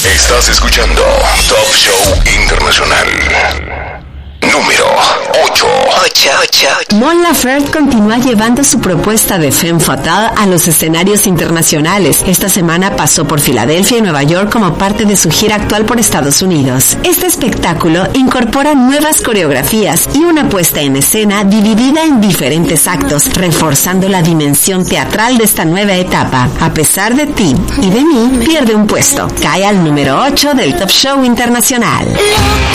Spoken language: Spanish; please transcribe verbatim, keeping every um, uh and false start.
Estás escuchando Top Show Internacional. Número ocho. Mon Laferte continúa llevando su propuesta de Femme Fatale a los escenarios internacionales. Esta semana pasó por Filadelfia y Nueva York como parte de su gira actual por Estados Unidos. Este espectáculo incorpora nuevas coreografías y una puesta en escena dividida en diferentes actos, reforzando la dimensión teatral de esta nueva etapa. A pesar de ti y de mí, pierde un puesto. Cae al número ocho del Top Show Internacional.